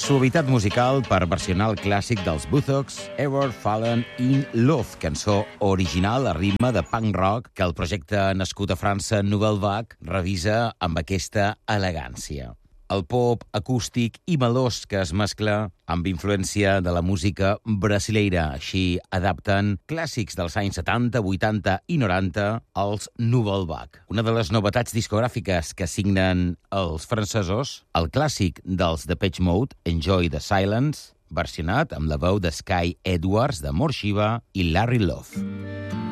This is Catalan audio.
Suavitat musical per versionar el clàssic dels Buzzcocks, Ever Fallen in Love, cançó original a ritme de punk rock que el projecte nascut a França Nouvelle Vague revisa amb aquesta elegància. El pop acústic i melós que es mescla amb influència de la música brasileira. Així adapten clàssics dels anys 70, 80 i 90 als Nouvelle Vague. Una de les novetats discogràfiques que signen els francesos, el clàssic dels Depeche Mode, Enjoy the Silence, versionat amb la veu de Sky Edwards, de Morshiva i Larry Love.